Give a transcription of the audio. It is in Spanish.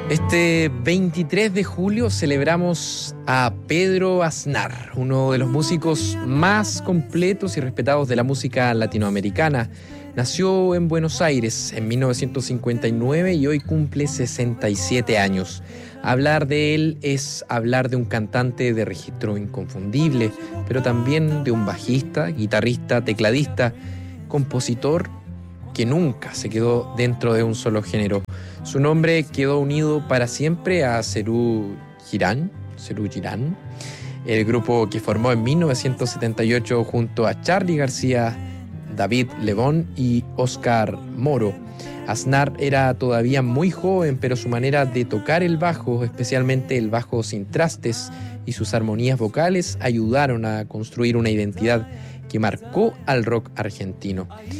Este 23 de julio celebramos a Pedro Aznar, uno de los músicos más completos y respetados de la música latinoamericana. Nació en Buenos Aires en 1959 y hoy cumple 67 años. Hablar de él es hablar de un cantante de registro inconfundible, pero también de un bajista, guitarrista, tecladista, compositor que nunca se quedó dentro de un solo género. Su nombre quedó unido para siempre a Serú Girán, el grupo que formó en 1978 junto a Charly García, David Lebón y Oscar Moro. Aznar era todavía muy joven, pero su manera de tocar el bajo, especialmente el bajo sin trastes, y sus armonías vocales ayudaron a construir una identidad que marcó al rock argentino.